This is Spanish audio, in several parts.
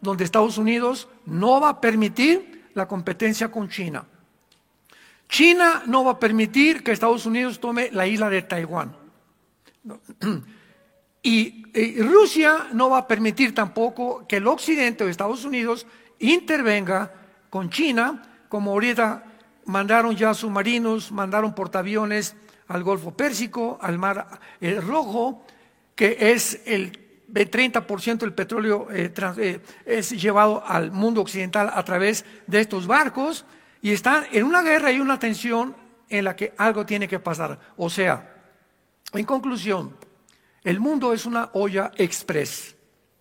donde Estados Unidos no va a permitir la competencia con China. China no va a permitir que Estados Unidos tome la isla de Taiwán. Y Rusia no va a permitir tampoco que el occidente o Estados Unidos intervenga con China, como ahorita mandaron ya submarinos, mandaron portaaviones al Golfo Pérsico, al Mar Rojo, que es el 30% del petróleo es llevado al mundo occidental a través de estos barcos, y están en una guerra y una tensión en la que algo tiene que pasar. O sea, en conclusión, el mundo es una olla express.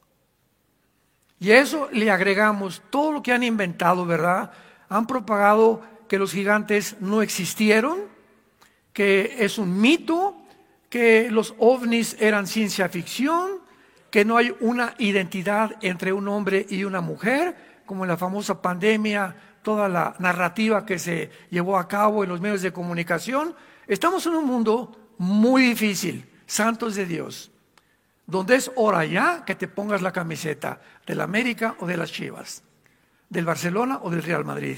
Y a eso le agregamos todo lo que han inventado, ¿verdad? Han propagado que los gigantes no existieron, que es un mito, que los ovnis eran ciencia ficción, que no hay una identidad entre un hombre y una mujer, como en la famosa pandemia, toda la narrativa que se llevó a cabo en los medios de comunicación. Estamos en un mundo muy difícil, santos de Dios, donde es hora ya que te pongas la camiseta del América o de las Chivas, del Barcelona o del Real Madrid.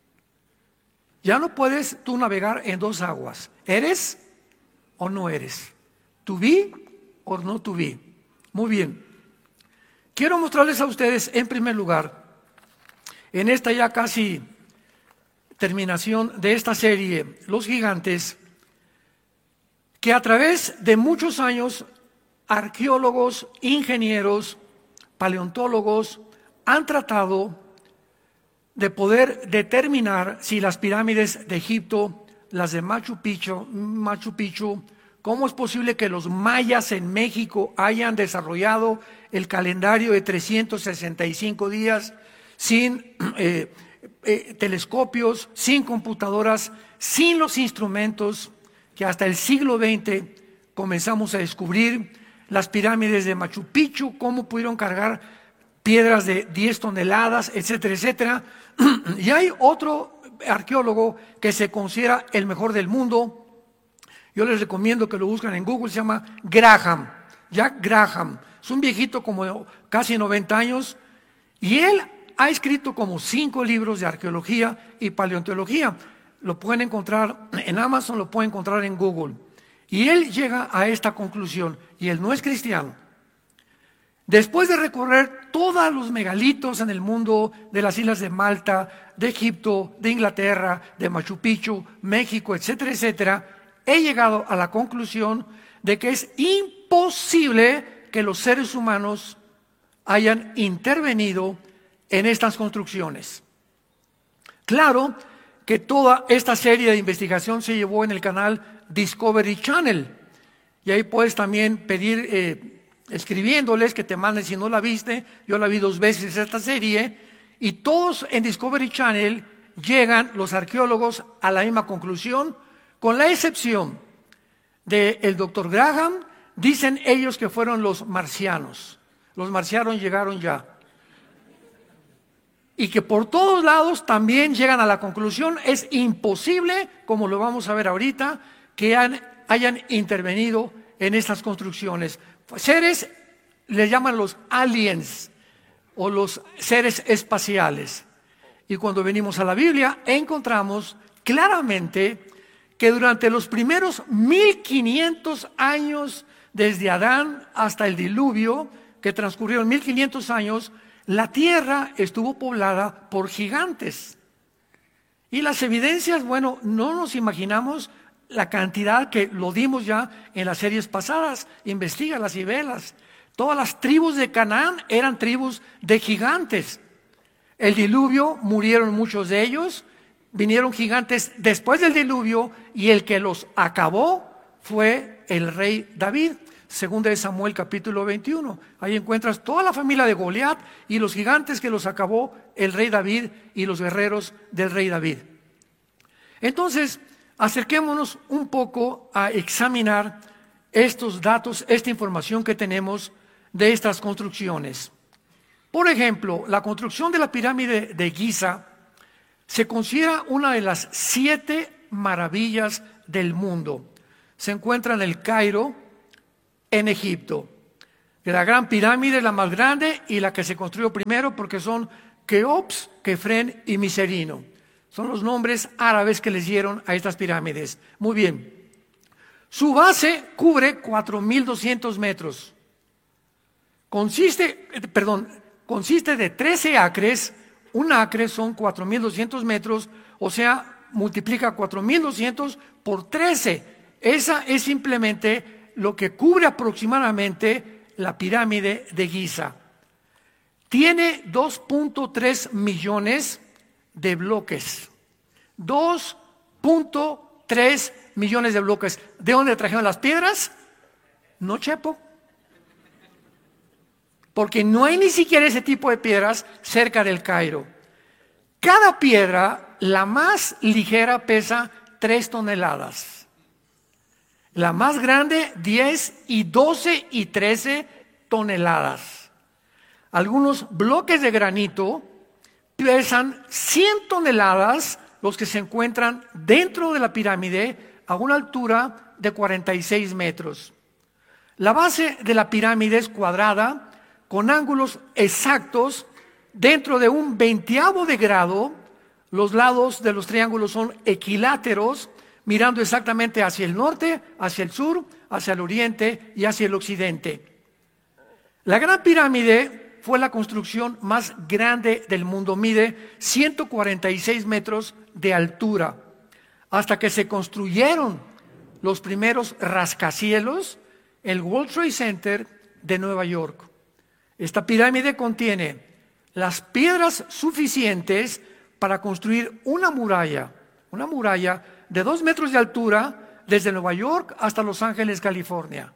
Ya no puedes tú navegar en dos aguas. ¿Eres o no eres? ¿To be o no to be? Muy bien. Quiero mostrarles a ustedes, en primer lugar, en esta ya casi terminación de esta serie, Los Gigantes, que a través de muchos años, arqueólogos, ingenieros, paleontólogos han tratado de poder determinar si las pirámides de Egipto, las de Machu Picchu, cómo es posible que los mayas en México hayan desarrollado el calendario de 365 días sin telescopios, sin computadoras, sin los instrumentos que hasta el siglo XX comenzamos a descubrir. Las pirámides de Machu Picchu, cómo pudieron cargar piedras de 10 toneladas, etcétera, etcétera. Y hay otro arqueólogo que se considera el mejor del mundo. Yo les recomiendo que lo busquen en Google, se llama Graham, Jack Graham. Es un viejito como de casi 90 años y él ha escrito como 5 libros de arqueología y paleontología. Lo pueden encontrar en Amazon, lo pueden encontrar en Google. Y él llega a esta conclusión, y él no es cristiano. Después de recorrer todos los megalitos en el mundo de las islas de Malta, de Egipto, de Inglaterra, de Machu Picchu, México, etcétera, etcétera, he llegado a la conclusión de que es imposible que los seres humanos hayan intervenido en estas construcciones. Claro que toda esta serie de investigación se llevó en el canal Discovery Channel, y ahí puedes también pedir escribiéndoles que te manden si no la viste. Yo la vi 2 veces esta serie, y todos en Discovery Channel llegan los arqueólogos a la misma conclusión, con la excepción del doctor Graham. Dicen ellos que fueron los marcianos. Los marcianos llegaron ya. Y que por todos lados también llegan a la conclusión, es imposible, como lo vamos a ver ahorita, que hayan intervenido en estas construcciones. Seres, les llaman los aliens o los seres espaciales. Y cuando venimos a la Biblia, encontramos claramente que durante los primeros 1500 años, desde Adán hasta el diluvio, que transcurrieron 1500 años, la tierra estuvo poblada por gigantes. Y las evidencias, bueno, no nos imaginamos la cantidad que lo dimos ya en las series pasadas. Investígalas y velas. Todas las tribus de Canaán eran tribus de gigantes. El diluvio, murieron muchos de ellos. Vinieron gigantes después del diluvio, y el que los acabó fue el rey David. Segunda de Samuel capítulo 21. Ahí encuentras toda la familia de Goliat y los gigantes que los acabó el rey David y los guerreros del rey David. Entonces, acerquémonos un poco a examinar estos datos, esta información que tenemos de estas construcciones. Por ejemplo, la construcción de la pirámide de Giza se considera una de las 7 maravillas del mundo. Se encuentra en el Cairo, en Egipto. que la Gran Pirámide es la más grande y la que se construyó primero, porque son Keops, Kefren y Miserino. Son los nombres árabes que les dieron a estas pirámides. Muy bien. Su base cubre 4.200 metros. Consiste de 13 acres. Un acre son 4.200 metros, o sea, multiplica 4.200 por 13. Esa es simplemente lo que cubre aproximadamente la pirámide de Giza. Tiene 2.3 millones de bloques. 2.3 millones de bloques. ¿De dónde trajeron las piedras? No, Chepo. Porque no hay ni siquiera ese tipo de piedras cerca del Cairo. Cada piedra, la más ligera, pesa 3 toneladas. La más grande, 10 y 12 y 13 toneladas. Algunos bloques de granito pesan 100 toneladas, los que se encuentran dentro de la pirámide a una altura de 46 metros. La base de la pirámide es cuadrada, con ángulos exactos dentro de un 20avo de grado. Los lados de los triángulos son equiláteros, mirando exactamente hacia el norte, hacia el sur, hacia el oriente y hacia el occidente. La Gran Pirámide fue la construcción más grande del mundo, mide 146 metros de altura, hasta que se construyeron los primeros rascacielos, el World Trade Center de Nueva York. Esta pirámide contiene las piedras suficientes para construir una muralla de 2 metros de altura desde Nueva York hasta Los Ángeles, California.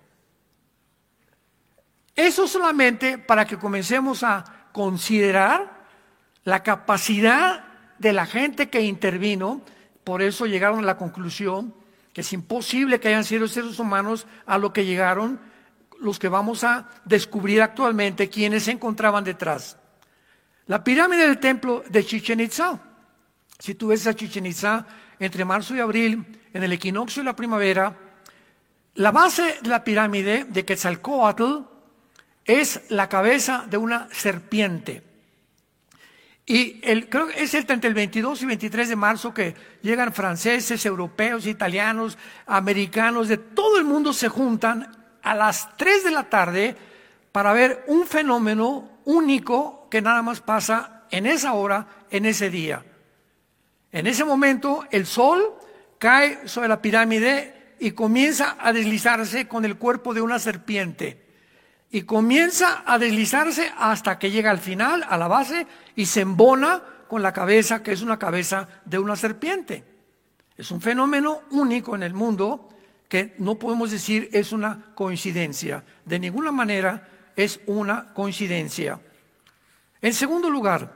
Eso solamente para que comencemos a considerar la capacidad de la gente que intervino. Por eso llegaron a la conclusión que es imposible que hayan sido seres humanos a lo que llegaron los que vamos a descubrir actualmente, quienes se encontraban detrás. La pirámide del templo de Chichén Itzá. Si tú ves a Chichén Itzá entre marzo y abril, en el equinoccio y la primavera, la base de la pirámide de Quetzalcóatl es la cabeza de una serpiente. Y creo que es entre el 22 y 23 de marzo que llegan franceses, europeos, italianos, americanos, de todo el mundo se juntan a las 3 de la tarde para ver un fenómeno único que nada más pasa en esa hora, en ese día. En ese momento el sol cae sobre la pirámide y comienza a deslizarse con el cuerpo de una serpiente. Y comienza a deslizarse hasta que llega al final, a la base, y se embona con la cabeza, que es una cabeza de una serpiente. Es un fenómeno único en el mundo que no podemos decir es una coincidencia. De ninguna manera es una coincidencia. En segundo lugar,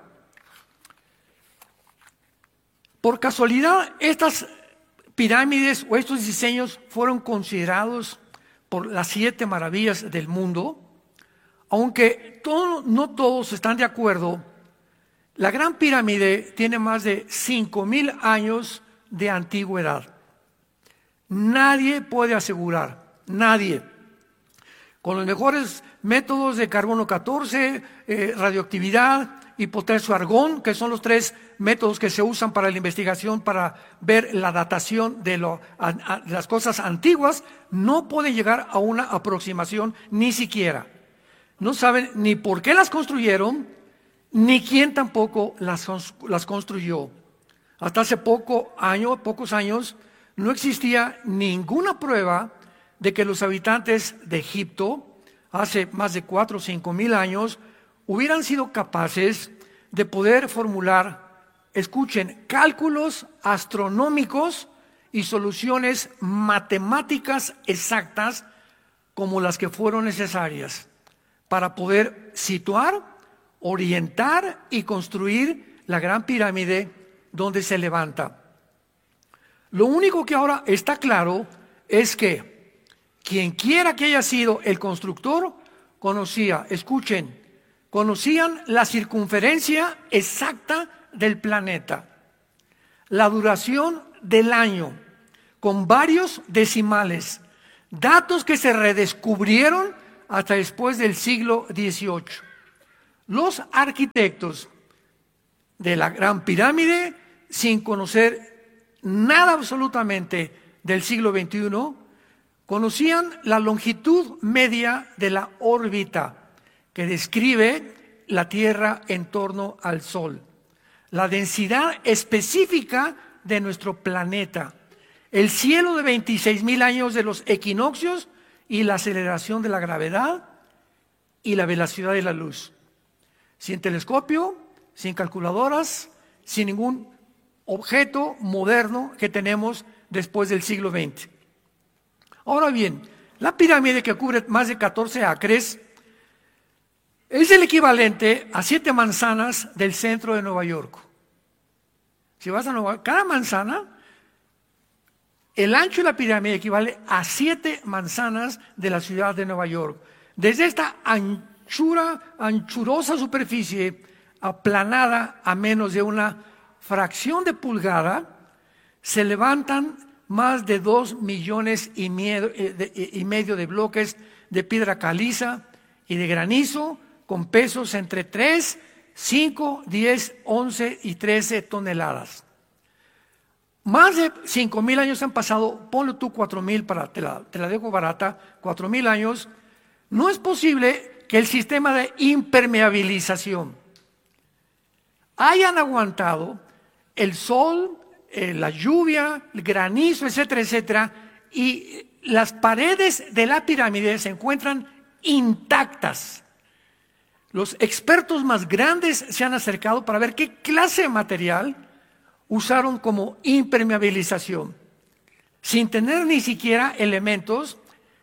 por casualidad, estas pirámides o estos diseños fueron considerados por las 7 maravillas del mundo. Aunque no todos están de acuerdo, la Gran Pirámide tiene más de 5.000 años de antigüedad. Nadie puede asegurar, nadie, con los mejores métodos de carbono 14, radioactividad y potasio argón, que son los 3 métodos que se usan para la investigación, para ver la datación de las cosas antiguas, no pueden llegar a una aproximación ni siquiera. No saben ni por qué las construyeron, ni quién tampoco las construyó. Hasta hace pocos años, no existía ninguna prueba de que los habitantes de Egipto, hace más de 4 o 5 mil años, hubieran sido capaces de poder formular, escuchen, cálculos astronómicos y soluciones matemáticas exactas como las que fueron necesarias para poder situar, orientar y construir la Gran Pirámide donde se levanta. Lo único que ahora está claro es que quien quiera que haya sido el constructor conocían la circunferencia exacta del planeta, la duración del año, con varios decimales, datos que se redescubrieron hasta después del siglo XVIII. Los arquitectos de la Gran Pirámide, sin conocer nada absolutamente del siglo XXI, conocían la longitud media de la órbita que describe la Tierra en torno al Sol, la densidad específica de nuestro planeta, el cielo de 26,000 años de los equinoccios y la aceleración de la gravedad y la velocidad de la luz. Sin telescopio, sin calculadoras, sin ningún objeto moderno que tenemos después del siglo XX. Ahora bien, la pirámide, que cubre más de 14 acres, es el equivalente a 7 manzanas del centro de Nueva York. Si vas a Nueva York, cada manzana, el ancho de la pirámide equivale a 7 manzanas de la ciudad de Nueva York. Desde esta anchurosa superficie aplanada a menos de una fracción de pulgada, se levantan más de 2,5 millones de bloques de piedra caliza y de granizo con pesos entre 3, 5, 10, 11 y 13 toneladas. Más de 5,000 años han pasado, ponle tú 4,000 te la dejo barata, 4,000 años. No es posible que el sistema de impermeabilización hayan aguantado el sol, la lluvia, el granizo, etcétera, etcétera, y las paredes de la pirámide se encuentran intactas. Los expertos más grandes se han acercado para ver qué clase de material usaron como impermeabilización, sin tener ni siquiera elementos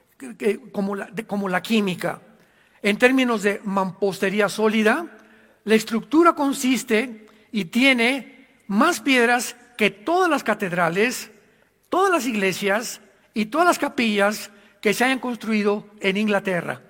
como la química. En términos de mampostería sólida, la estructura consiste y tiene más piedras que todas las catedrales, todas las iglesias y todas las capillas que se hayan construido en Inglaterra.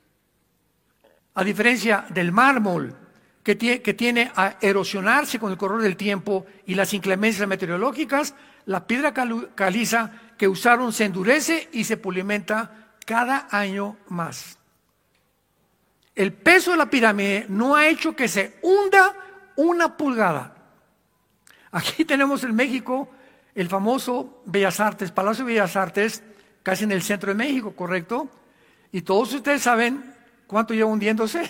A diferencia del mármol, que tiene a erosionarse con el correr del tiempo y las inclemencias meteorológicas, la piedra caliza que usaron se endurece y se pulimenta cada año más. El peso de la pirámide no ha hecho que se hunda una pulgada. Aquí tenemos en México el famoso Bellas Artes, Palacio de Bellas Artes, casi en el centro de México, ¿correcto? Y todos ustedes saben cuánto lleva hundiéndose.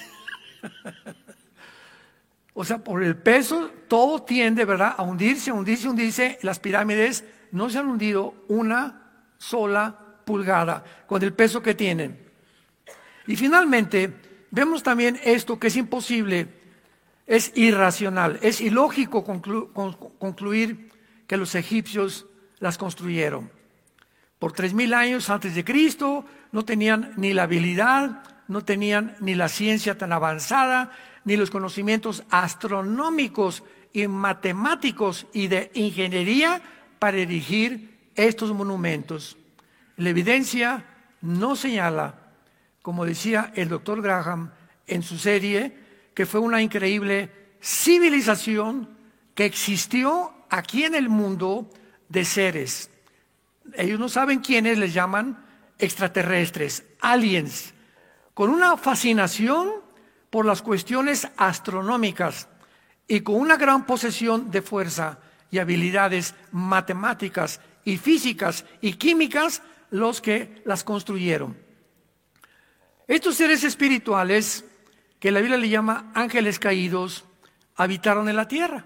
O sea, por el peso, todo tiende, ¿verdad?, a hundirse. Las pirámides no se han hundido una sola pulgada con el peso que tienen. Y finalmente, vemos también esto que es imposible, es irracional, es ilógico concluir que los egipcios las construyeron. Por 3,000 años antes de Cristo no tenían ni la habilidad, no tenían ni la ciencia tan avanzada, ni los conocimientos astronómicos y matemáticos y de ingeniería para erigir estos monumentos. La evidencia no señala, como decía el doctor Graham en su serie, que fue una increíble civilización que existió aquí en el mundo de seres. Ellos no saben quiénes, les llaman extraterrestres, aliens, con una fascinación por las cuestiones astronómicas y con una gran posesión de fuerza y habilidades matemáticas y físicas y químicas los que las construyeron. Estos seres espirituales, que la Biblia le llama ángeles caídos, habitaron en la tierra.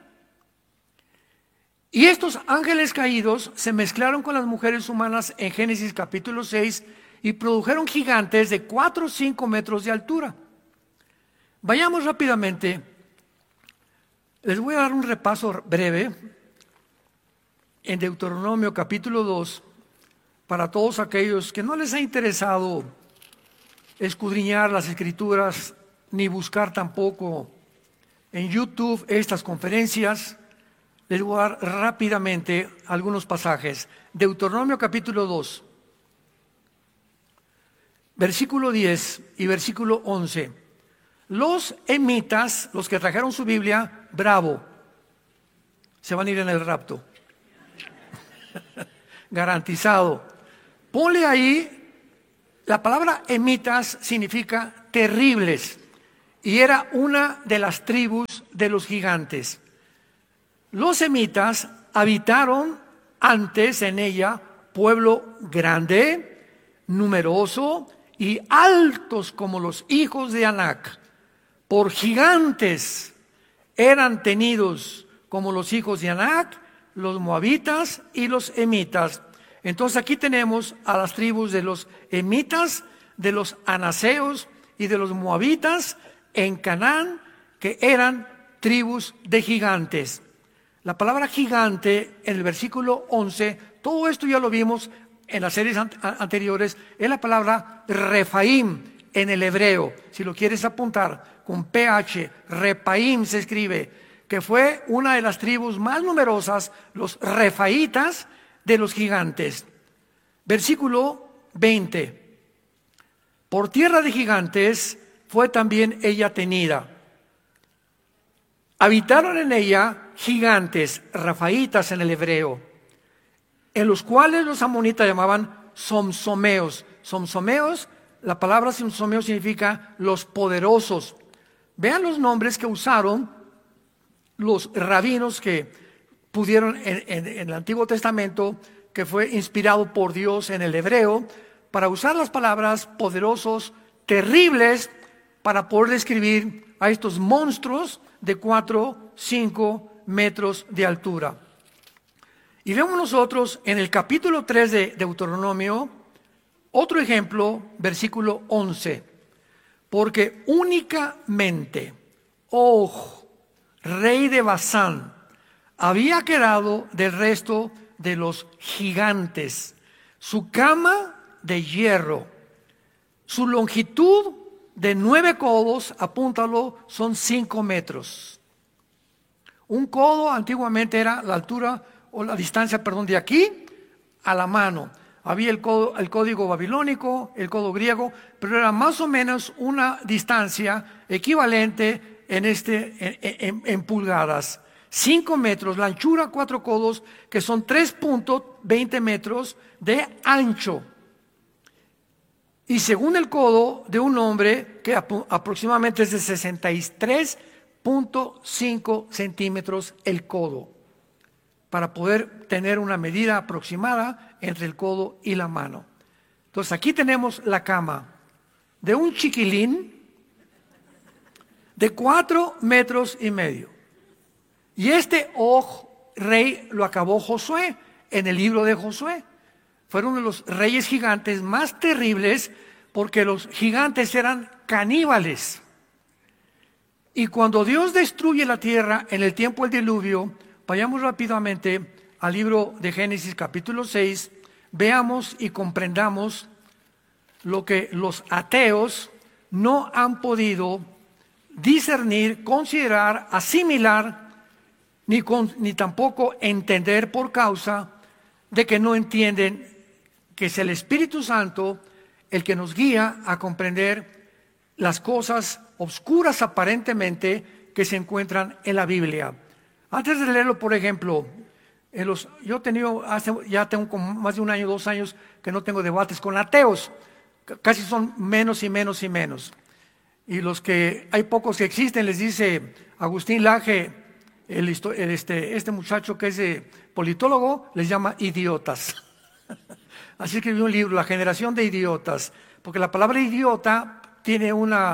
Y estos ángeles caídos se mezclaron con las mujeres humanas en Génesis capítulo 6 y produjeron gigantes de 4 o 5 metros de altura. Vayamos rápidamente. Les voy a dar un repaso breve en Deuteronomio capítulo 2 para todos aquellos que no les ha interesado escudriñar las escrituras ni buscar tampoco en YouTube estas conferencias. Les voy a dar rápidamente algunos pasajes. Deuteronomio capítulo 2, versículo 10 y versículo 11. Los emitas, los que trajeron su Biblia, bravo, se van a ir en el rapto. Garantizado. Ponle ahí La palabra emitas significa terribles y era una de las tribus de los gigantes. Los emitas habitaron antes en ella pueblo grande, numeroso y altos como los hijos de Anac. Por gigantes eran tenidos como los hijos de Anac, los moabitas y los emitas. Entonces aquí tenemos a las tribus de los emitas, de los anaseos y de los moabitas en Canaán, que eran tribus de gigantes. La palabra gigante en el versículo 11, todo esto ya lo vimos en las series anteriores, es la palabra Refaim en el hebreo. Si lo quieres apuntar con PH, Refaim se escribe, que fue una de las tribus más numerosas, los refaitas de los gigantes. Versículo 20. Por tierra de gigantes fue también ella tenida. Habitaron en ella gigantes, refaitas en el hebreo, en los cuales los amonitas llamaban somsomeos. Somsomeos, la palabra somsomeo significa los poderosos. Vean los nombres que usaron los rabinos que pudieron en el Antiguo Testamento, que fue inspirado por Dios en el hebreo, para usar las palabras poderosos, terribles, para poder describir a estos monstruos de 4, 5 metros de altura. Y vemos nosotros en el capítulo 3 de Deuteronomio, otro ejemplo, versículo 11. Porque únicamente Og, rey de Basán, había quedado del resto de los gigantes, su cama de hierro, su longitud de 9 codos, apúntalo, son 5 metros. Un codo antiguamente era la altura o la distancia, de aquí a la mano. Había el código babilónico, el codo griego, pero era más o menos una distancia equivalente en pulgadas. 5 metros, la anchura 4 codos, que son 3.20 metros de ancho. Y según el codo de un hombre, que aproximadamente es de 63.5 centímetros el codo, para poder tener una medida aproximada entre el codo y la mano. Entonces aquí tenemos la cama de un chiquilín de 4 metros y medio. Y este Og, rey, lo acabó Josué en el libro de Josué. Fueron uno de los reyes gigantes más terribles, porque los gigantes eran caníbales. Y cuando Dios destruye la tierra en el tiempo del diluvio, vayamos rápidamente al libro de Génesis capítulo 6, veamos y comprendamos lo que los ateos no han podido discernir, considerar, asimilar, ni tampoco entender, por causa de que no entienden que es el Espíritu Santo el que nos guía a comprender las cosas oscuras aparentemente que se encuentran en la Biblia. Antes de leerlo, por ejemplo, yo ya tengo como más de un año, 2 años que no tengo debates con ateos. Casi son menos y menos y menos. Y los que hay pocos que existen, les dice Agustín Laje, este muchacho que es politólogo, les llama idiotas. Así escribió un libro, La generación de idiotas, porque la palabra idiota tiene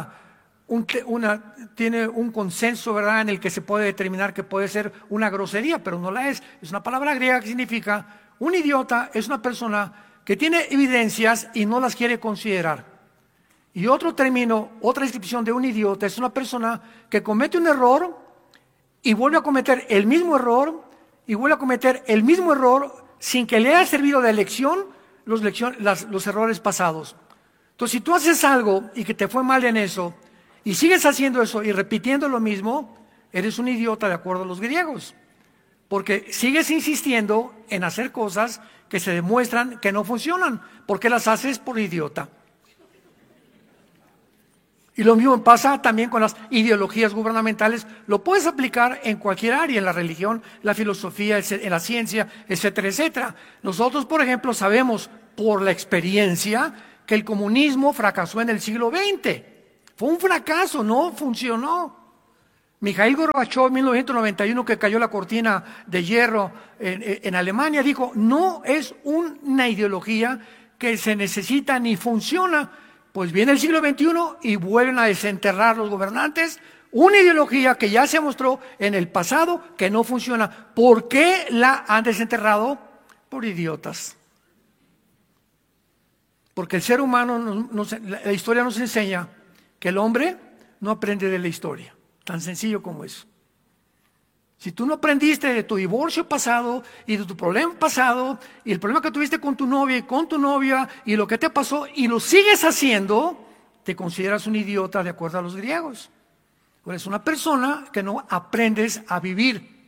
tiene un consenso, ¿verdad?, en el que se puede determinar que puede ser una grosería, pero no la es. Es una palabra griega que significa, un idiota es una persona que tiene evidencias y no las quiere considerar. Y otro término, otra descripción de un idiota es una persona que comete un error y vuelve a cometer el mismo error y vuelve a cometer el mismo error sin que le haya servido de lección los errores pasados. Entonces, si tú haces algo y que te fue mal en eso y sigues haciendo eso y repitiendo lo mismo, eres un idiota de acuerdo a los griegos, porque sigues insistiendo en hacer cosas que se demuestran que no funcionan, porque las haces por idiota. Y lo mismo pasa también con las ideologías gubernamentales. Lo puedes aplicar en cualquier área, en la religión, la filosofía, en la ciencia, etcétera, etcétera. Nosotros, por ejemplo, sabemos por la experiencia que el comunismo fracasó en el siglo XX. Fue un fracaso, no funcionó. Mikhail Gorbachev en 1991, que cayó la cortina de hierro en Alemania, dijo, no es una ideología que se necesita ni funciona. Pues viene el siglo XXI y vuelven a desenterrar los gobernantes una ideología que ya se mostró en el pasado que no funciona. ¿Por qué la han desenterrado? Por idiotas. Porque el ser humano, la historia nos enseña que el hombre no aprende de la historia. Tan sencillo como eso. Si tú no aprendiste de tu divorcio pasado y de tu problema pasado y el problema que tuviste con tu novia y con tu novia y lo que te pasó y lo sigues haciendo, te consideras un idiota de acuerdo a los griegos. O eres una persona que no aprendes a vivir.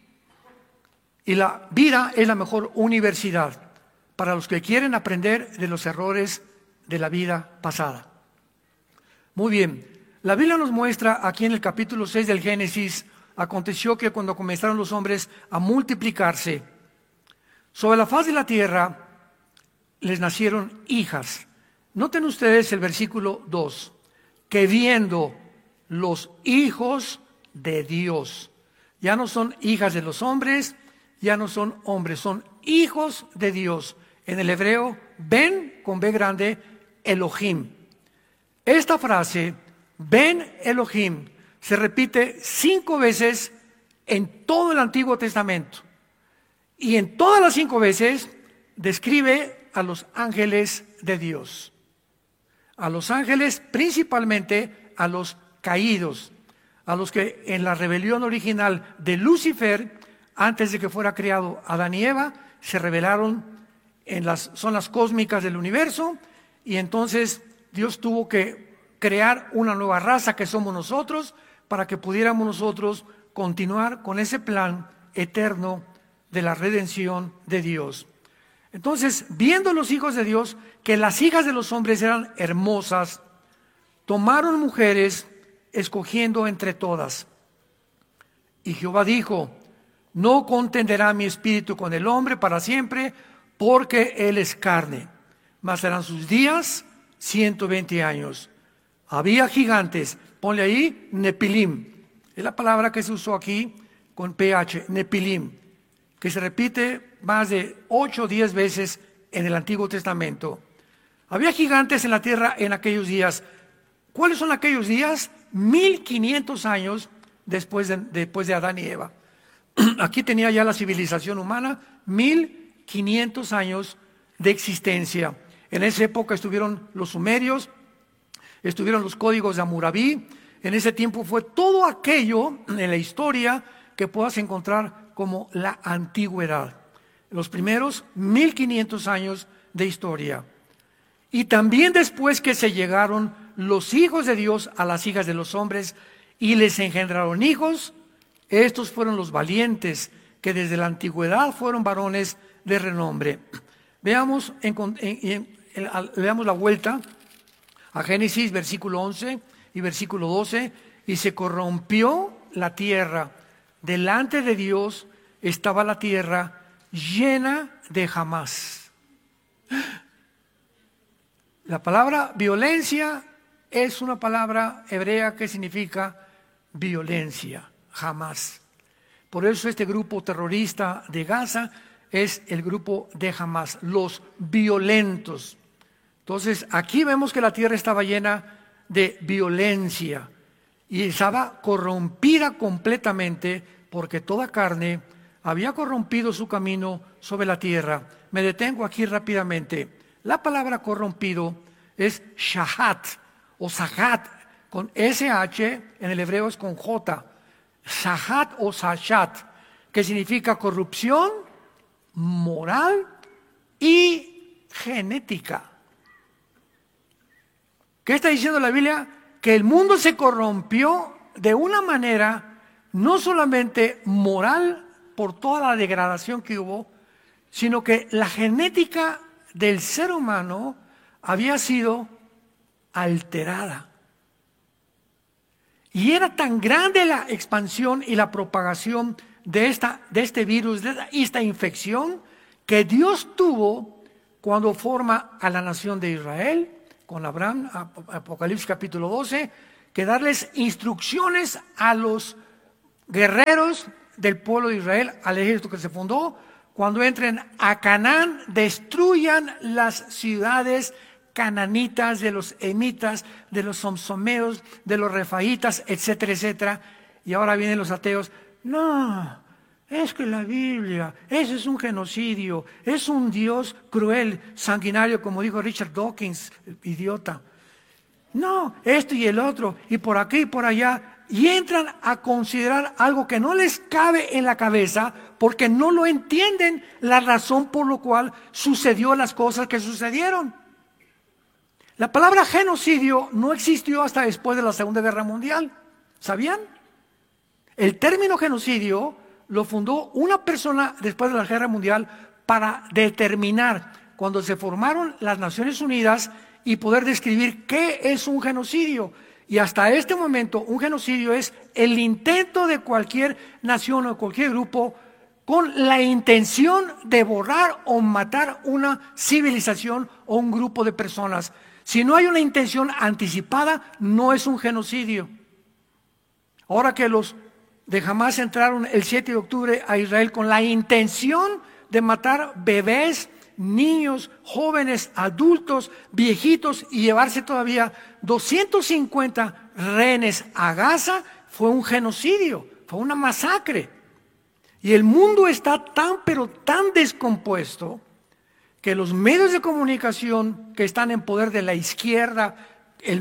Y la vida es la mejor universidad para los que quieren aprender de los errores de la vida pasada. Muy bien, la Biblia nos muestra aquí en el capítulo 6 del Génesis, aconteció que cuando comenzaron los hombres a multiplicarse, sobre la faz de la tierra les nacieron hijas. Noten ustedes el versículo 2, que viendo los hijos de Dios, ya no son hijas de los hombres, ya no son hombres, son hijos de Dios. En el hebreo, Ben con B grande, Elohim. Esta frase, Ben Elohim, se repite 5 veces en todo el Antiguo Testamento. Y en todas las 5 veces describe a los ángeles de Dios. A los ángeles, principalmente a los caídos, a los que en la rebelión original de Lucifer, antes de que fuera creado Adán y Eva, se rebelaron en las zonas cósmicas del universo, y entonces Dios tuvo que crear una nueva raza que somos nosotros, para que pudiéramos nosotros continuar con ese plan eterno de la redención de Dios. Entonces, viendo los hijos de Dios que las hijas de los hombres eran hermosas, tomaron mujeres escogiendo entre todas. Y Jehová dijo, no contenderá mi espíritu con el hombre para siempre, porque él es carne, mas serán sus días 120 años. Había gigantes, ponle ahí, Nepilim. Es la palabra que se usó aquí con PH, Nepilim, que se repite más de 8 o 10 veces en el Antiguo Testamento. Había gigantes en la tierra en aquellos días. ¿Cuáles son aquellos días? 1500 años después de Adán y Eva. Aquí tenía ya la civilización humana 1500 años de existencia. En esa época estuvieron los sumerios, estuvieron los códigos de Hammurabi. En ese tiempo fue todo aquello en la historia que puedas encontrar como la antigüedad. Los primeros 1500 años de historia. Y también después que se llegaron los hijos de Dios a las hijas de los hombres y les engendraron hijos, estos fueron los valientes que desde la antigüedad fueron varones de renombre. Veamos la vuelta a Génesis, versículo 11 y versículo 12. Y se corrompió la tierra. Delante de Dios estaba la tierra llena de Hamás. La palabra violencia es una palabra hebrea que significa violencia, Hamás. Por eso este grupo terrorista de Gaza es el grupo de Hamás, los violentos. Entonces aquí vemos que la tierra estaba llena de violencia y estaba corrompida completamente porque toda carne había corrompido su camino sobre la tierra. Me detengo aquí rápidamente. La palabra corrompido es shahat o sahat, con SH, en el hebreo es con J. Sahat o sashat, que significa corrupción moral y genética. ¿Qué está diciendo la Biblia? Que el mundo se corrompió de una manera no solamente moral por toda la degradación que hubo, sino que la genética del ser humano había sido alterada. Y era tan grande la expansión y la propagación de este virus, de esta infección, que Dios tuvo cuando forma a la nación de Israel, con Abraham, Apocalipsis capítulo 12, que darles instrucciones a los guerreros del pueblo de Israel, al ejército que se fundó: cuando entren a Canaán, destruyan las ciudades cananitas, de los emitas, de los somsomeos, de los refaitas, etcétera, etcétera. Y ahora vienen los ateos: no, es que la Biblia, eso es un genocidio, es un Dios cruel, sanguinario, como dijo Richard Dawkins, idiota. No, esto y el otro, y por aquí y por allá. Y entran a considerar algo que no les cabe en la cabeza, porque no lo entienden, la razón por la cual sucedió las cosas que sucedieron. La palabra genocidio no existió hasta después de la Segunda Guerra Mundial. ¿Sabían? El término genocidio lo fundó una persona después de la Guerra Mundial para determinar, cuando se formaron las Naciones Unidas, y poder describir qué es un genocidio. Y hasta este momento, un genocidio es el intento de cualquier nación o cualquier grupo con la intención de borrar o matar una civilización o un grupo de personas. Si no hay una intención anticipada, no es un genocidio. Ahora que los de Hamás entraron el 7 de octubre a Israel con la intención de matar bebés, niños, jóvenes, adultos, viejitos, y llevarse todavía 250 rehenes a Gaza, fue un genocidio, fue una masacre. Y el mundo está tan, pero tan descompuesto, que los medios de comunicación que están en poder de la izquierda, el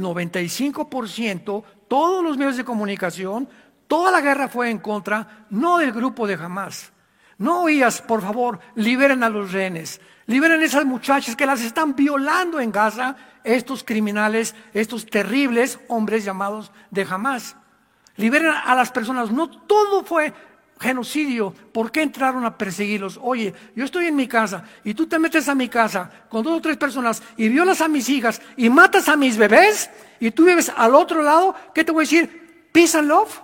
95%, todos los medios de comunicación, toda la guerra fue en contra, no del grupo de Hamás. No oías: por favor, liberen a los rehenes, liberen a esas muchachas que las están violando en Gaza, estos criminales, estos terribles hombres llamados de Hamás. Liberen a las personas. No todo fue genocidio. ¿Por qué entraron a perseguirlos? Oye, yo estoy en mi casa y tú te metes a mi casa con 2 o 3 personas y violas a mis hijas y matas a mis bebés, y tú vives al otro lado. ¿Qué te voy a decir? ¿Peace and love?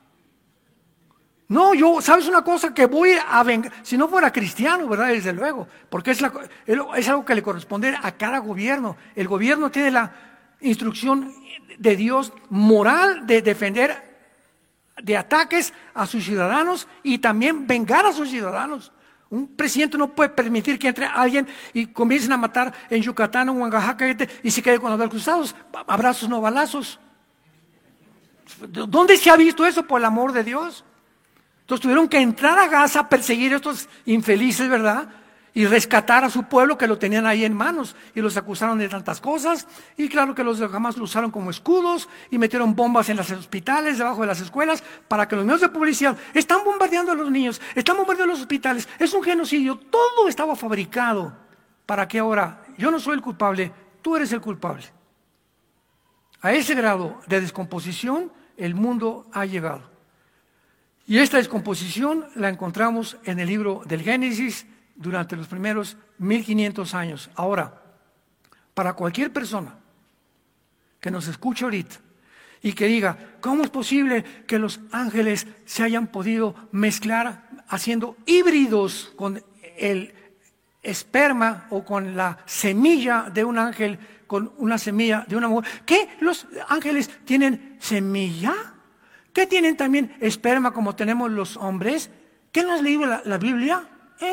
No, yo, ¿sabes una cosa? Que voy a vengar, si no fuera cristiano, ¿verdad? Desde luego, porque es algo que le corresponde a cada gobierno. El gobierno tiene la instrucción de Dios moral de defender de ataques a sus ciudadanos y también vengar a sus ciudadanos. Un presidente no puede permitir que entre alguien y comiencen a matar en Yucatán o en Oaxaca y se quede con los brazos cruzados. Abrazos, no balazos. ¿Dónde se ha visto eso, por el amor de Dios? Entonces tuvieron que entrar a Gaza a perseguir a estos infelices, ¿verdad? Y rescatar a su pueblo, que lo tenían ahí en manos, y los acusaron de tantas cosas. Y claro que los de Hamás lo usaron como escudos y metieron bombas en los hospitales, debajo de las escuelas, para que los medios de publicidad: están bombardeando a los niños, están bombardeando los hospitales, es un genocidio. Todo estaba fabricado para que ahora: yo no soy el culpable, tú eres el culpable. A ese grado de descomposición el mundo ha llegado. Y esta descomposición la encontramos en el libro del Génesis durante los primeros 1500 años. Ahora, para cualquier persona que nos escuche ahorita y que diga: ¿cómo es posible que los ángeles se hayan podido mezclar haciendo híbridos con el esperma o con la semilla de un ángel con una semilla de una mujer? ¿Qué? ¿Los ángeles tienen semilla? ¿Qué tienen también esperma como tenemos los hombres? ¿Qué no has leído la Biblia?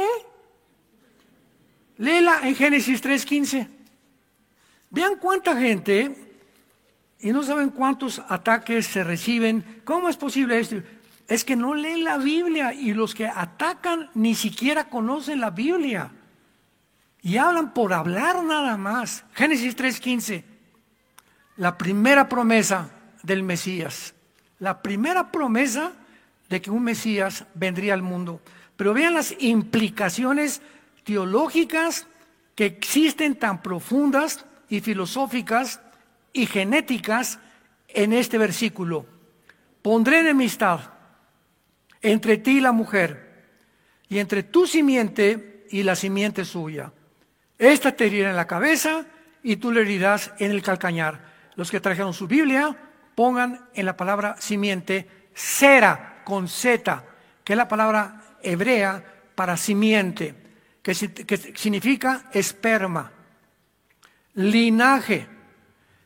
Léela en Génesis 3:15. Vean cuánta gente, y no saben cuántos ataques se reciben. ¿Cómo es posible esto? Es que no leen la Biblia, y los que atacan ni siquiera conocen la Biblia. Y hablan por hablar nada más. Génesis 3:15. La primera promesa del Mesías. La primera promesa de que un Mesías vendría al mundo. Pero vean las implicaciones teológicas que existen, tan profundas y filosóficas y genéticas, en este versículo. Pondré enemistad entre ti y la mujer, y entre tu simiente y la simiente suya. Esta te herirá en la cabeza y tú le herirás en el calcañar. Los que trajeron su Biblia, pongan en la palabra simiente sera con Z, que es la palabra hebrea para simiente, que significa esperma. Linaje,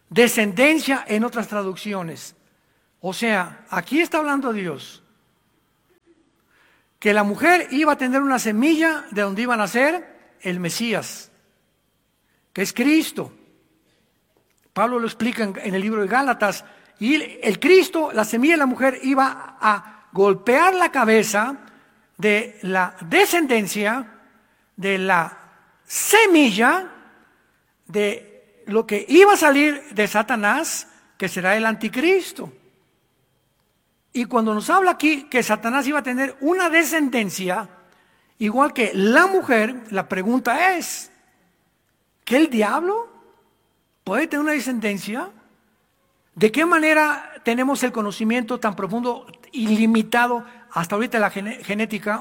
descendencia en otras traducciones. O sea, aquí está hablando Dios que la mujer iba a tener una semilla de donde iba a nacer el Mesías, que es Cristo. Pablo lo explica en el libro de Gálatas. Y el Cristo, la semilla de la mujer, iba a golpear la cabeza de la descendencia, de la semilla, de lo que iba a salir de Satanás, que será el anticristo. Y cuando nos habla aquí que Satanás iba a tener una descendencia, igual que la mujer, la pregunta es, ¿que el diablo puede tener una descendencia? ¿De qué manera tenemos el conocimiento tan profundo, ilimitado, hasta ahorita la genética?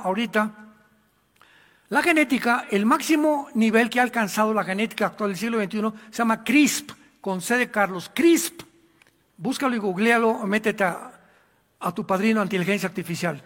La genética, el máximo nivel que ha alcanzado la genética actual del siglo XXI, se llama CRISP, con C de Carlos, CRISP. Búscalo y googlealo, métete a tu padrino inteligencia artificial.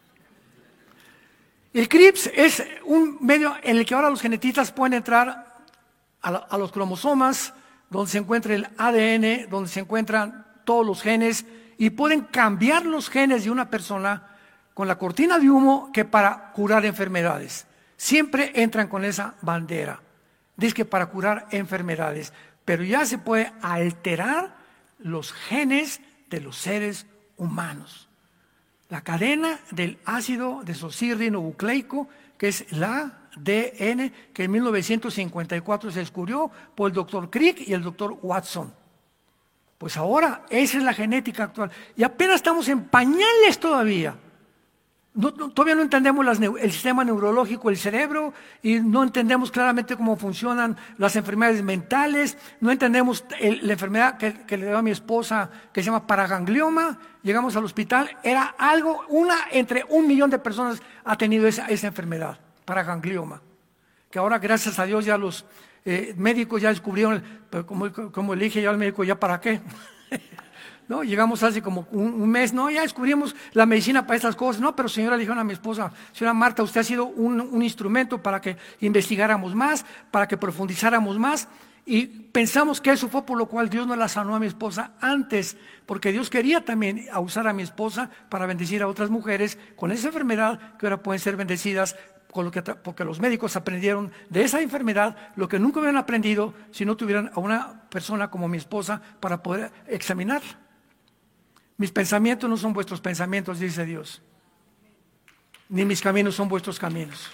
El CRISP es un medio en el que ahora los genetistas pueden entrar a los cromosomas, donde se encuentra el ADN, donde se encuentran todos los genes, y pueden cambiar los genes de una persona con la cortina de humo que para curar enfermedades. Siempre entran con esa bandera. Dice que para curar enfermedades, pero ya se puede alterar los genes de los seres humanos. La cadena del ácido desoxirribonucleico, que es la ADN, que en 1954 se descubrió por el doctor Crick y el doctor Watson. Pues ahora esa es la genética actual. Y apenas estamos en pañales todavía. Todavía no entendemos el sistema neurológico del cerebro y no entendemos claramente cómo funcionan las enfermedades mentales. No entendemos la enfermedad que le dio a mi esposa, que se llama paraganglioma. Llegamos al hospital, era algo, una entre 1 millón de personas ha tenido esa enfermedad, paraganglioma. Que ahora, gracias a Dios, ya los médicos ya descubrieron, pero como le dije yo al médico, ¿ya para qué? No, llegamos hace como un mes, no, ya descubrimos la medicina para estas cosas. No, pero señora, le dijeron a mi esposa, señora Marta, usted ha sido un instrumento para que investigáramos más, para que profundizáramos más, y pensamos que eso fue por lo cual Dios no la sanó a mi esposa antes, porque Dios quería también usar a mi esposa para bendecir a otras mujeres con esa enfermedad que ahora pueden ser bendecidas, porque los médicos aprendieron de esa enfermedad lo que nunca hubieran aprendido si no tuvieran a una persona como mi esposa para poder examinarla. Mis pensamientos no son vuestros pensamientos, dice Dios, ni mis caminos son vuestros caminos.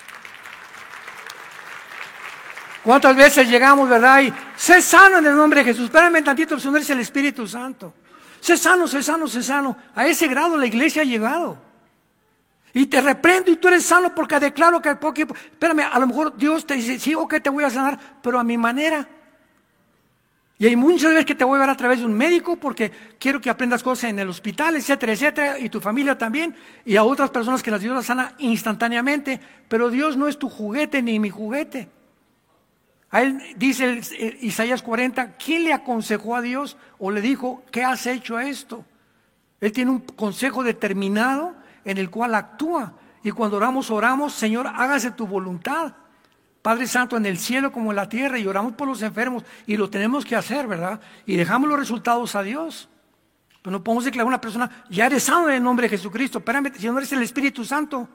¿Cuántas veces llegamos, verdad? Y sé sano en el nombre de Jesús. Espérame tantito, el Señor es el Espíritu Santo. Sé sano, sé sano, sé sano. A ese grado la iglesia ha llegado. Y te reprendo y tú eres sano porque declaro que... Espérame, a lo mejor Dios te dice, sí, ok, te voy a sanar, pero a mi manera. Y hay muchas veces que te voy a ver a través de un médico porque quiero que aprendas cosas en el hospital, etcétera, etcétera, y tu familia también, y a otras personas que las Dios las sana instantáneamente, pero Dios no es tu juguete ni mi juguete. A él dice Isaías 40, ¿quién le aconsejó a Dios o le dijo, ¿qué has hecho esto? Él tiene un consejo determinado en el cual actúa, y cuando oramos, Señor, hágase tu voluntad. Padre Santo, en el cielo como en la tierra, y oramos por los enfermos, y lo tenemos que hacer, ¿verdad? Y dejamos los resultados a Dios. Pero no podemos declarar a una persona, ya eres sano en el nombre de Jesucristo. Espérame, si no eres el Espíritu Santo.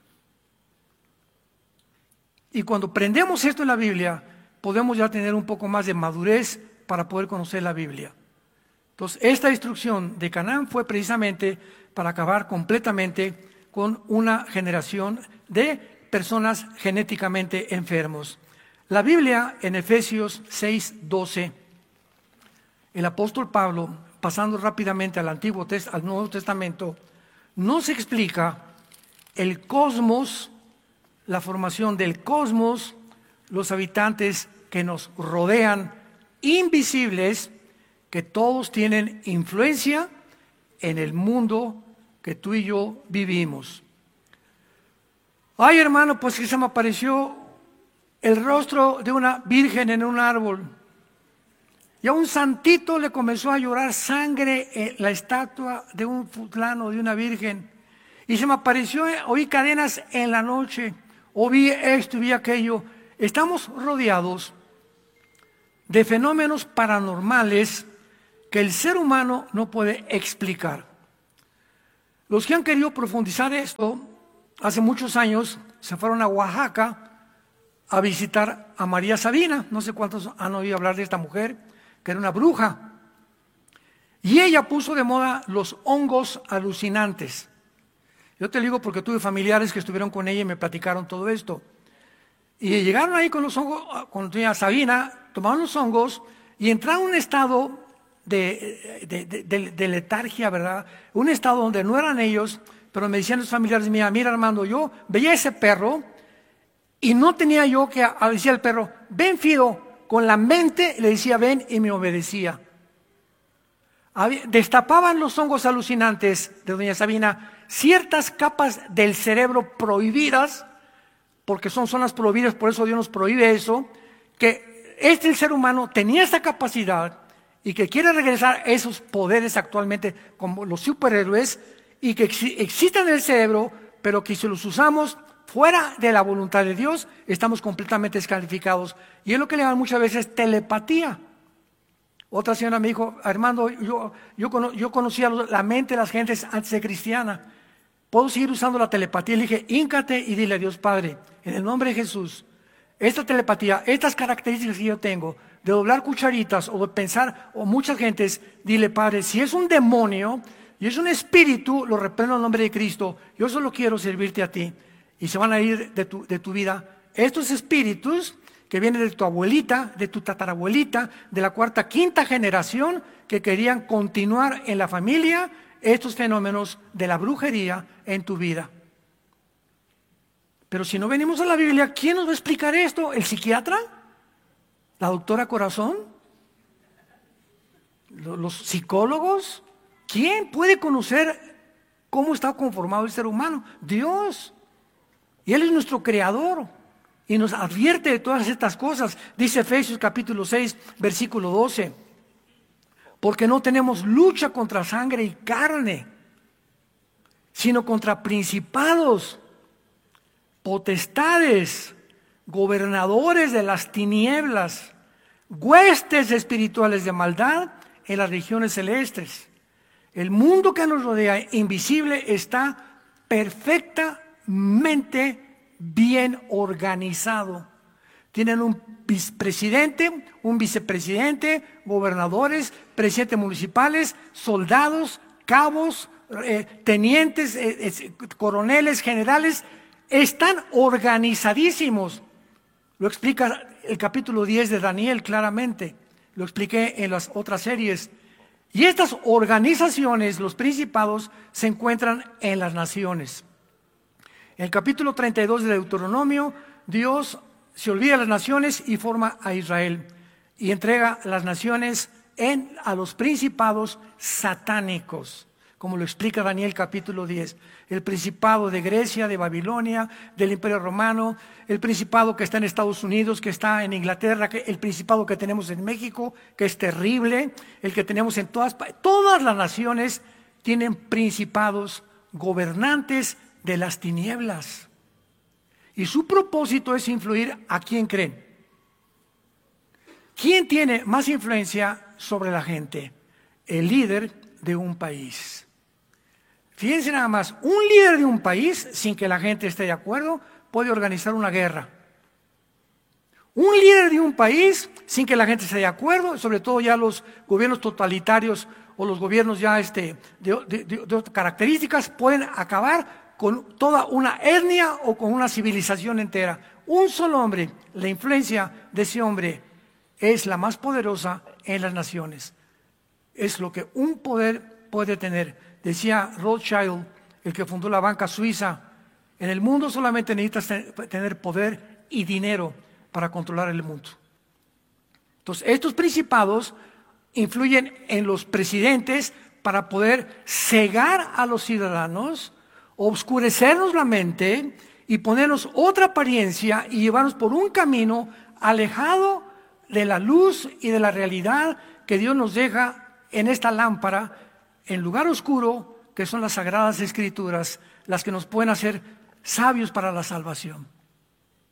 Y cuando aprendemos esto en la Biblia, podemos ya tener un poco más de madurez para poder conocer la Biblia. Entonces, esta instrucción de Canaán fue precisamente para acabar completamente con una generación de personas genéticamente enfermos. La Biblia en Efesios 6:12, el apóstol Pablo, pasando rápidamente al Nuevo Testamento, nos explica el cosmos, la formación del cosmos, los habitantes que nos rodean, invisibles, que todos tienen influencia en el mundo que tú y yo vivimos. Ay, hermano, pues que se me apareció el rostro de una virgen en un árbol. Y a un santito le comenzó a llorar sangre en la estatua de un fulano, de una virgen. Y se me apareció, oí cadenas en la noche, o vi esto y vi aquello. Estamos rodeados de fenómenos paranormales que el ser humano no puede explicar. Los que han querido profundizar esto, hace muchos años se fueron a Oaxaca a visitar a María Sabina. No sé cuántos han oído hablar de esta mujer, que era una bruja. Y ella puso de moda los hongos alucinantes. Yo te digo porque tuve familiares que estuvieron con ella y me platicaron todo esto. Y llegaron ahí con los hongos, con doña Sabina, tomaron los hongos y entraron en un estado de letargia, ¿verdad? Un estado donde no eran ellos, pero me decían los familiares, mira Armando, yo veía ese perro y no tenía yo que decir al perro, ven Fido, con la mente le decía ven y me obedecía. Destapaban los hongos alucinantes de doña Sabina ciertas capas del cerebro prohibidas, porque son zonas prohibidas, por eso Dios nos prohíbe eso, que el ser humano tenía esa capacidad y que quiere regresar esos poderes actualmente como los superhéroes y que existen en el cerebro, pero que si los usamos fuera de la voluntad de Dios, estamos completamente descalificados. Y es lo que le llaman muchas veces telepatía. Otra señora me dijo, Armando, yo conocía la mente de las gentes antes de cristiana. ¿Puedo seguir usando la telepatía? Le dije, híncate y dile a Dios Padre, en el nombre de Jesús, esta telepatía, estas características que yo tengo, de doblar cucharitas o de pensar, o muchas gentes, dile Padre, si es un demonio y es un espíritu, lo reprendo en el nombre de Cristo, yo solo quiero servirte a ti. Y se van a ir de tu vida estos espíritus que vienen de tu abuelita, de tu tatarabuelita, de la cuarta, quinta generación, que querían continuar en la familia estos fenómenos de la brujería en tu vida. Pero si no venimos a la Biblia, ¿quién nos va a explicar esto? ¿El psiquiatra? ¿La doctora Corazón? ¿Los psicólogos? ¿Quién puede conocer cómo está conformado el ser humano? Dios. Y Él es nuestro creador. Y nos advierte de todas estas cosas. Dice Efesios capítulo 6, versículo 12. Porque no tenemos lucha contra sangre y carne, sino contra principados, potestades, gobernadores de las tinieblas, huestes espirituales de maldad en las regiones celestes. El mundo que nos rodea, invisible, está perfectamente bien organizado. Tienen un vicepresidente, un vicepresidente, gobernadores, presidentes municipales, soldados, cabos, tenientes, coroneles, generales. Están organizadísimos. Lo explica el capítulo 10 de Daniel claramente. Lo expliqué en las otras series. Y estas organizaciones, los principados, se encuentran en las naciones. En el capítulo 32 de Deuteronomio, Dios se olvida de las naciones y forma a Israel. Y entrega las naciones a los principados satánicos, como lo explica Daniel capítulo 10. El principado de Grecia, de Babilonia, del Imperio Romano, el principado que está en Estados Unidos, que está en Inglaterra, el principado que tenemos en México, que es terrible, el que tenemos en todas las naciones tienen principados gobernantes de las tinieblas. Y su propósito es influir a quién creen. ¿Quién tiene más influencia sobre la gente? El líder de un país. Fíjense nada más, un líder de un país, sin que la gente esté de acuerdo, puede organizar una guerra. Un líder de un país, sin que la gente esté de acuerdo, sobre todo ya los gobiernos totalitarios o los gobiernos ya de otras características, pueden acabar con toda una etnia o con una civilización entera. Un solo hombre, la influencia de ese hombre es la más poderosa en las naciones. Es lo que un poder puede tener. Decía Rothschild, el que fundó la banca suiza, en el mundo solamente necesitas tener poder y dinero para controlar el mundo. Entonces, estos principados influyen en los presidentes para poder cegar a los ciudadanos, obscurecernos la mente y ponernos otra apariencia y llevarnos por un camino alejado de la luz y de la realidad que Dios nos deja en esta lámpara, en lugar oscuro, que son las Sagradas Escrituras, las que nos pueden hacer sabios para la salvación.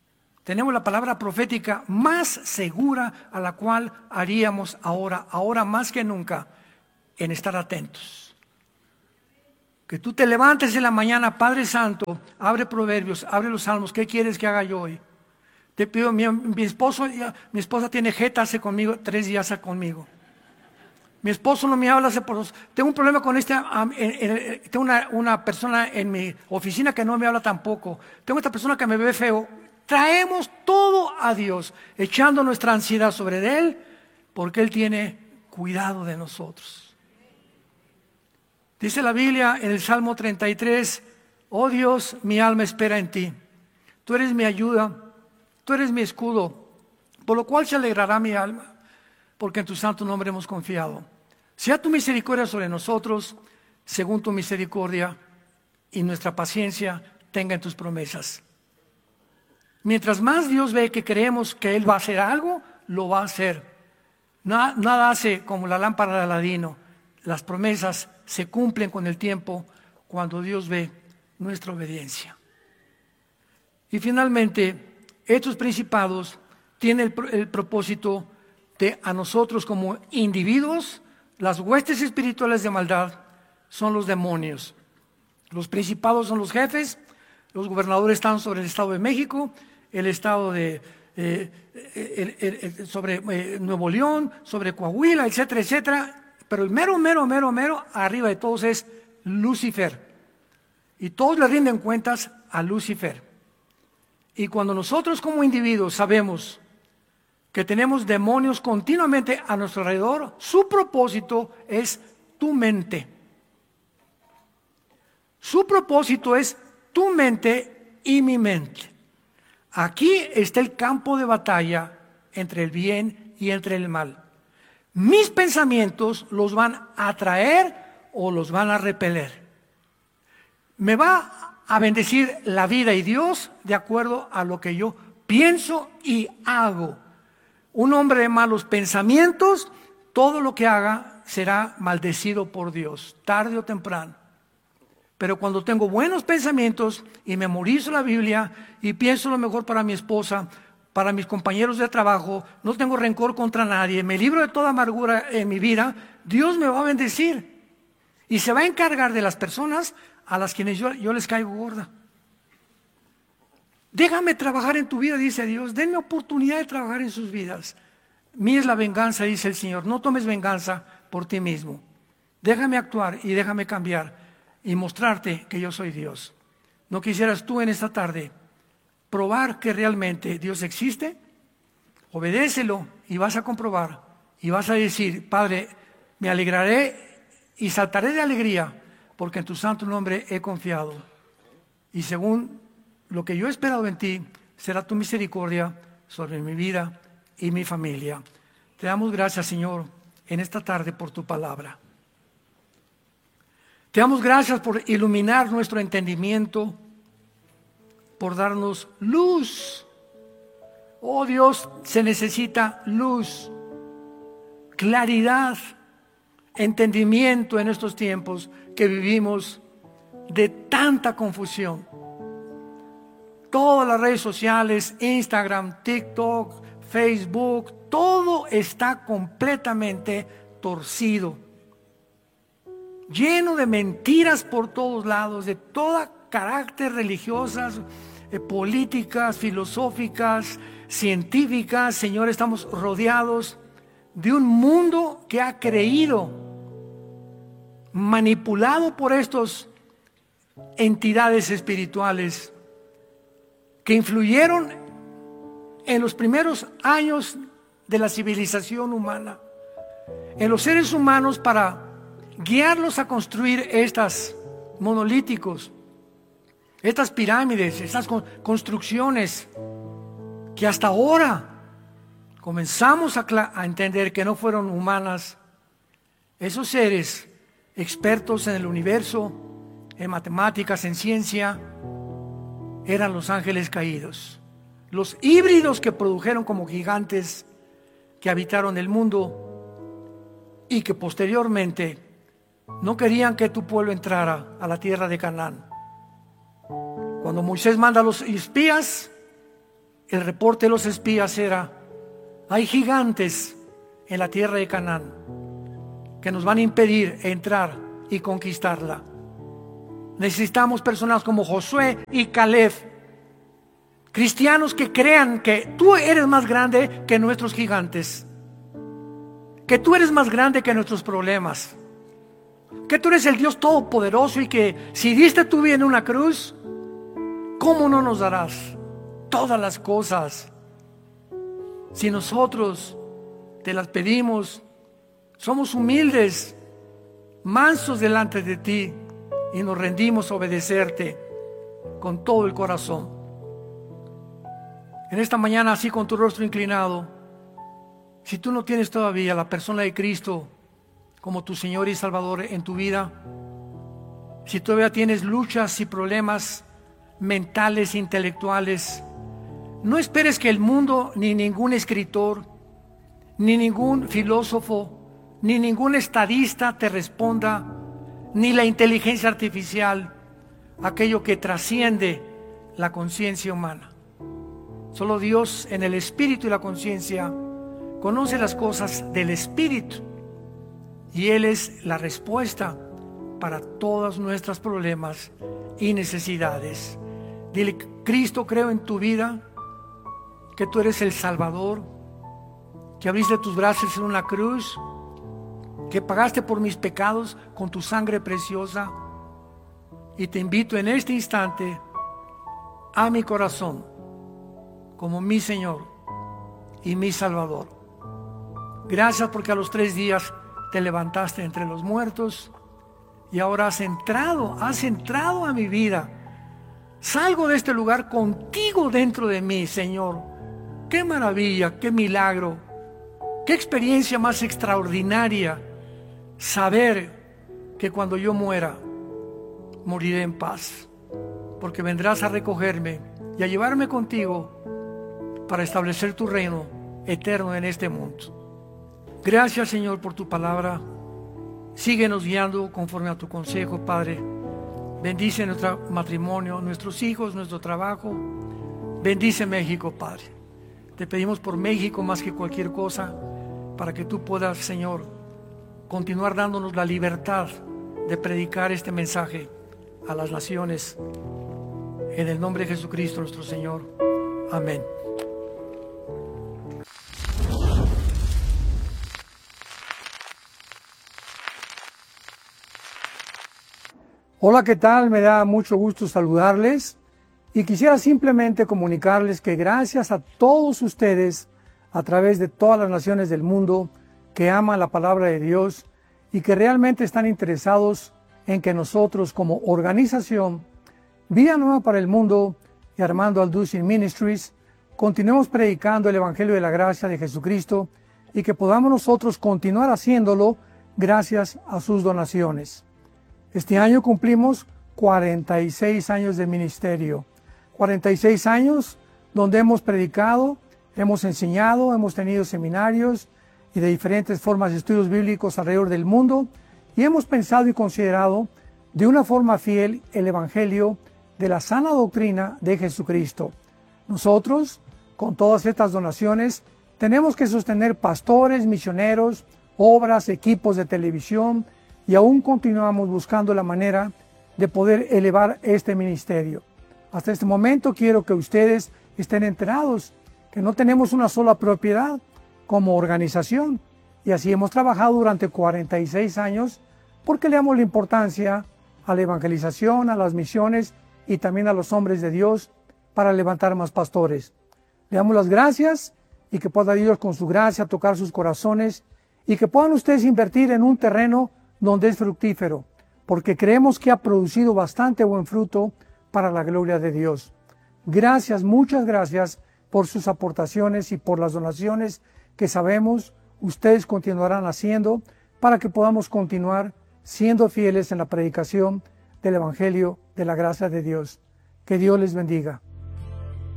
Tenemos la palabra profética más segura a la cual haríamos ahora más que nunca, en estar atentos. Que tú te levantes en la mañana, Padre Santo, abre Proverbios, abre los Salmos. ¿Qué quieres que haga yo hoy? Te pido, mi esposa tiene jeta hace conmigo 3 días conmigo. Mi esposo no me habla tengo un problema con tengo una persona en mi oficina que no me habla tampoco. Tengo esta persona que me ve feo. Traemos todo a Dios, echando nuestra ansiedad sobre Él, porque Él tiene cuidado de nosotros. Dice la Biblia en el Salmo 33, oh Dios, mi alma espera en ti. Tú eres mi ayuda, tú eres mi escudo, por lo cual se alegrará mi alma, porque en tu santo nombre hemos confiado. Sea tu misericordia sobre nosotros, según tu misericordia, y nuestra paciencia tenga en tus promesas. Mientras más Dios ve que creemos que Él va a hacer algo, lo va a hacer. Nada hace como la lámpara de Aladino. Las promesas se cumplen con el tiempo cuando Dios ve nuestra obediencia. Y finalmente, estos principados tienen el propósito de a nosotros como individuos. Las huestes espirituales de maldad son los demonios. Los principados son los jefes. Los gobernadores están sobre el Estado de México, el Estado sobre Nuevo León, sobre Coahuila, etcétera, etcétera. Pero el mero arriba de todos es Lucifer. Y todos le rinden cuentas a Lucifer. Y cuando nosotros como individuos sabemos que tenemos demonios continuamente a nuestro alrededor, su propósito es tu mente. Su propósito es tu mente y mi mente. Aquí está el campo de batalla entre el bien y entre el mal. Mis pensamientos los van a atraer o los van a repeler. Me va a bendecir la vida y Dios de acuerdo a lo que yo pienso y hago. Un hombre de malos pensamientos, todo lo que haga será maldecido por Dios, tarde o temprano. Pero cuando tengo buenos pensamientos y memorizo la Biblia y pienso lo mejor para mi esposa, para mis compañeros de trabajo, no tengo rencor contra nadie, me libro de toda amargura en mi vida, Dios me va a bendecir. Y se va a encargar de las personas a las quienes yo les caigo gorda. Déjame trabajar en tu vida, dice Dios, denme oportunidad de trabajar en sus vidas. Mía es la venganza, dice el Señor, no tomes venganza por ti mismo. Déjame actuar y déjame cambiar y mostrarte que yo soy Dios. ¿No quisieras tú en esta tarde probar que realmente Dios existe? Obedécelo y vas a comprobar y vas a decir, Padre, me alegraré y saltaré de alegría porque en tu santo nombre he confiado. Y según lo que yo he esperado en ti, será tu misericordia sobre mi vida y mi familia. Te damos gracias, Señor, en esta tarde por tu palabra. Te damos gracias por iluminar nuestro entendimiento, por darnos luz. Oh Dios, se necesita luz, claridad, entendimiento en estos tiempos que vivimos de tanta confusión. Todas las redes sociales, Instagram, TikTok, Facebook, todo está completamente torcido, lleno de mentiras por todos lados, de todo carácter religiosas, políticas, filosóficas, científicas. Señor, estamos rodeados de un mundo que ha creído, manipulado por estas entidades espirituales que influyeron en los primeros años de la civilización humana, en los seres humanos para guiarlos a construir estas monolíticos, estas pirámides, estas construcciones que hasta ahora comenzamos a entender que no fueron humanas. Esos seres expertos en el universo, en matemáticas, en ciencia, eran los ángeles caídos, los híbridos que produjeron como gigantes que habitaron el mundo y que posteriormente no querían que tu pueblo entrara a la tierra de Canaán. Cuando Moisés manda a los espías, el reporte de los espías era: hay gigantes en la tierra de Canaán que nos van a impedir entrar y conquistarla. Necesitamos personas como Josué y Caleb, cristianos que crean que tú eres más grande que nuestros gigantes, que tú eres más grande que nuestros problemas, que tú eres el Dios todopoderoso y que si diste tu vida en una cruz, ¿cómo no nos darás todas las cosas? Si nosotros te las pedimos, somos humildes, mansos delante de ti, y nos rendimos a obedecerte con todo el corazón. En esta mañana, así con tu rostro inclinado, si tú no tienes todavía la persona de Cristo como tu Señor y Salvador en tu vida, si todavía tienes luchas y problemas mentales, intelectuales, no esperes que el mundo, ni ningún escritor, ni ningún filósofo, ni ningún estadista te responda, ni la inteligencia artificial, aquello que trasciende la conciencia humana. Solo Dios, en el espíritu y la conciencia, conoce las cosas del espíritu, y Él es la respuesta para todos nuestros problemas y necesidades. Dile: Cristo, creo en tu vida, que tú eres el Salvador, que abriste tus brazos en una cruz, que pagaste por mis pecados con tu sangre preciosa, y te invito en este instante a mi corazón como mi Señor y mi Salvador. Gracias porque a los 3 días te levantaste entre los muertos y ahora has entrado a mi vida. Salgo de este lugar contigo dentro de mí, Señor. Qué maravilla, qué milagro, qué experiencia más extraordinaria saber que cuando yo muera, moriré en paz, porque vendrás a recogerme y a llevarme contigo para establecer tu reino eterno en este mundo. Gracias, Señor, por tu palabra. Síguenos guiando conforme a tu consejo, Padre. Bendice nuestro matrimonio, nuestros hijos, nuestro trabajo. Bendice México, Padre. Te pedimos por México más que cualquier cosa, para que tú puedas, Señor, continuar dándonos la libertad de predicar este mensaje a las naciones. En el nombre de Jesucristo nuestro Señor. Amén. Hola, ¿qué tal? Me da mucho gusto saludarles y quisiera simplemente comunicarles que gracias a todos ustedes a través de todas las naciones del mundo que aman la palabra de Dios y que realmente están interesados en que nosotros como organización Vida Nueva para el Mundo y Armando Alducin Ministries continuemos predicando el Evangelio de la Gracia de Jesucristo y que podamos nosotros continuar haciéndolo gracias a sus donaciones. Este año cumplimos 46 años de ministerio, 46 años donde hemos predicado, hemos enseñado, hemos tenido seminarios y de diferentes formas de estudios bíblicos alrededor del mundo y hemos pensado y considerado de una forma fiel el Evangelio de la sana doctrina de Jesucristo. Nosotros, con todas estas donaciones, tenemos que sostener pastores, misioneros, obras, equipos de televisión y aún continuamos buscando la manera de poder elevar este ministerio. Hasta este momento quiero que ustedes estén enterados que no tenemos una sola propiedad como organización y así hemos trabajado durante 46 años porque le damos la importancia a la evangelización, a las misiones y también a los hombres de Dios para levantar más pastores. Le damos las gracias y que pueda Dios con su gracia tocar sus corazones y que puedan ustedes invertir en un terreno donde es fructífero, porque creemos que ha producido bastante buen fruto para la gloria de Dios. Gracias, muchas gracias por sus aportaciones y por las donaciones que sabemos ustedes continuarán haciendo para que podamos continuar siendo fieles en la predicación del Evangelio de la gracia de Dios. Que Dios les bendiga.